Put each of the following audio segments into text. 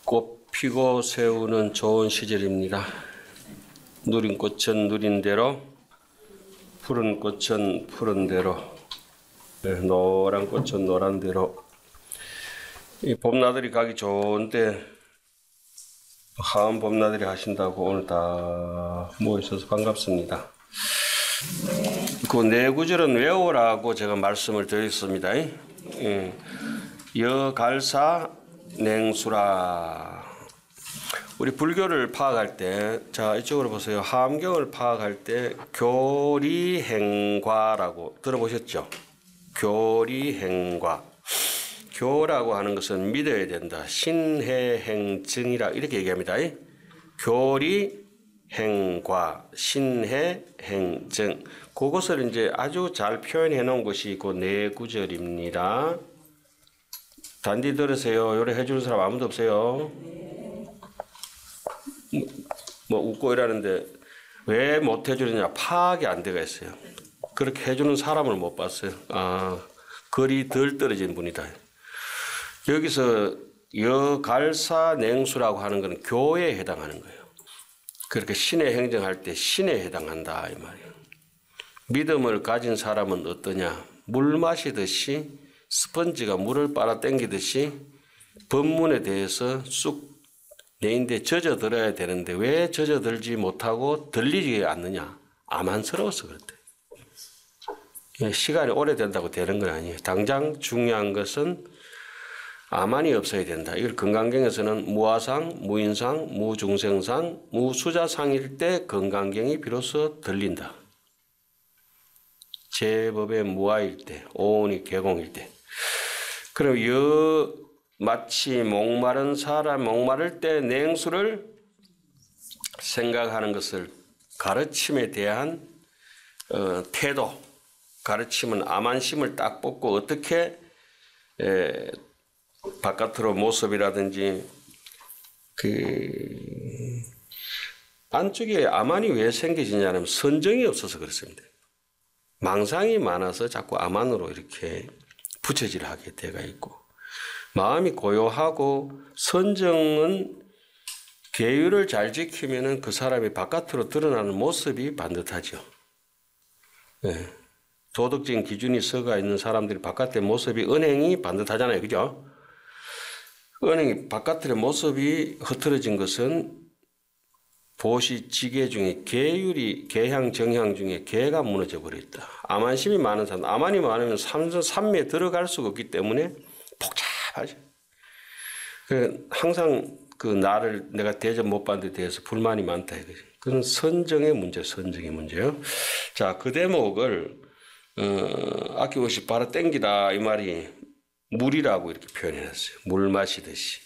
꽃 피고 새우는 좋은 시절입니다. 누린 꽃은 누린 대로, 푸른 꽃은 푸른 대로, 노란 꽃은 노란 대로. 이 봄나들이 가기 좋은데 하은 봄나들이 하신다고 오늘 다 모이셔서 반갑습니다. 그 네 구절은 외우라고 제가 말씀을 드렸습니다. 여갈사 냉수라. 우리 불교를 파악할 때, 자 이쪽으로 보세요. 하암경을 파악할 때 교리행과라고 들어보셨죠? 교리행과. 교라고 하는 것은 믿어야 된다. 신해행증이라 이렇게 얘기합니다. 교리행과, 신해행증. 그것을 이제 아주 잘 표현해 놓은 것이 그 네 구절입니다. 단디 들으세요. 요래 해주는 사람 아무도 없어요. 뭐 웃고 이러는데 왜 못 해주느냐? 파악이 안 되가 있어요. 그렇게 해주는 사람을 못 봤어요. 아, 거리 덜 떨어진 분이다. 여기서 여갈사 냉수라고 하는 것은 교에 해당하는 거예요. 그렇게 신의 행정할 때 신에 해당한다 이 말이에요. 믿음을 가진 사람은 어떠냐? 물 마시듯이 스펀지가 물을 빨아당기듯이 법문에 대해서 쑥 내인데 젖어들어야 되는데 왜 젖어들지 못하고 들리지 않느냐? 암안스러워서 그렇대. 시간이 오래된다고 되는 건 아니에요. 당장 중요한 것은 암안이 없어야 된다. 이걸 건강경에서는 무아상, 무인상, 무중생상, 무수자상일 때 건강경이 비로소 들린다. 제법의 무아일 때, 오온이 개공일 때. 그럼 마치 목마른 사람, 목마를 때 냉수를 생각하는 것을 가르침에 대한 태도, 가르침은 암안심을 딱 뽑고 어떻게 바깥으로 모습이라든지 안쪽에 암안이 왜 생기지냐면 선정이 없어서 그렇습니다. 망상이 많아서 자꾸 암안으로 이렇게 부처질하게 돼가 있고 마음이 고요하고 선정은 계율을 잘 지키면은 그 사람이 바깥으로 드러나는 모습이 반듯하죠. 네. 도덕적인 기준이 서가 있는 사람들이 바깥의 모습이 은행이 반듯하잖아요. 그죠? 은행이 바깥의 모습이 흐트러진 것은 보시지계 중에 계율이 계향 정향 중에 계가 무너져 버렸다. 암안심이 많은 사람, 암안이 많으면 삼매에 들어갈 수가 없기 때문에 복잡하죠. 항상 그 나를 내가 대접 못 받는 데 대해서 불만이 많다 이거지. 그건 선정의 문제, 선정의 문제요. 자, 그 대목을 아낌없이 바로 땡기다 이 말이 물이라고 이렇게 표현해놨어요. 물 마시듯이.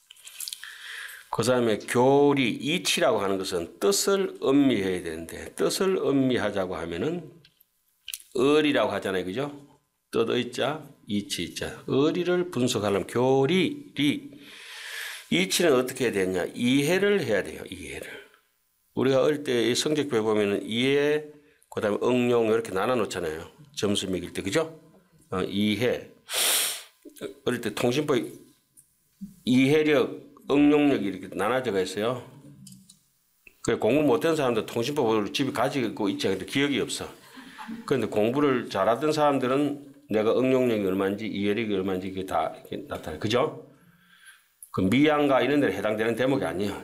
그 다음에 교리, 이치라고 하는 것은 뜻을 음미해야 되는데 뜻을 음미하자고 하면은 의리라고 하잖아요. 그죠? 뜻의자, 이치자. 의리를 분석하려면 교리, 리. 이치는 어떻게 해야 되냐? 이해를 해야 돼요. 이해를. 우리가 어릴 때 성적표에 보면은 이해, 그 다음에 응용 이렇게 나눠놓잖아요. 점수 매길 때. 그죠? 이해. 어릴 때 통신법에 이해력, 응용력이 이렇게 나눠져가 있어요. 그래 공부 못한 사람들 통신법을 집에 가지고 있지 않은데 기억이 없어. 그런데 공부를 잘하던 사람들은 내가 응용력이 얼마인지 이해력이 얼마인지 이게 다 이렇게 나타나요. 그죠? 그 미양가 이런 데는 해당되는 대목이 아니야.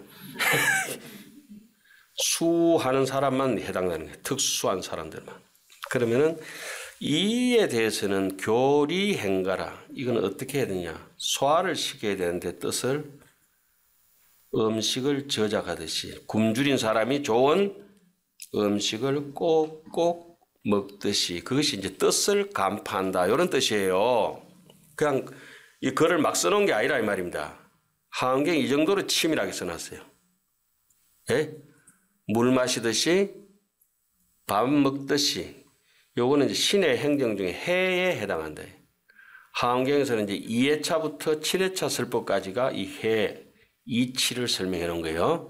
수하는 사람만 해당되는 거야. 특수한 사람들만. 그러면은 이에 대해서는 교리행가라. 이건 어떻게 해야 되냐? 소화를 시켜야 되는데 뜻을 음식을 저작하듯이 굶주린 사람이 좋은 음식을 꼭꼭 먹듯이 그것이 이제 뜻을 간파한다. 이런 뜻이에요. 그냥 이 글을 막 써놓은 게 아니라 이 말입니다. 하은경 이 정도로 치밀하게 써놨어요. 예? 물 마시듯이 밥 먹듯이 요거는 이제 신의 행정 중에 해에 해당한다. 하은경에서는 이제 2회차부터 7회차 설법까지가 이 해, 이치를 설명해 놓은 거예요.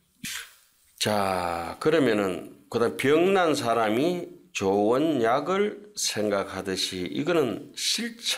자, 그러면은 그다음 병난 사람이 좋은 약을 생각하듯이 이거는